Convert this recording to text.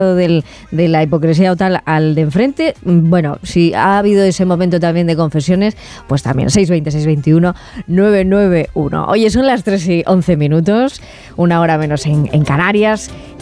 de la hipocresía o tal al de enfrente. Bueno, si ha habido ese momento también de confesiones, pues también 620-621-991. Oye, son las 3:11, 1 hora menos en Canarias.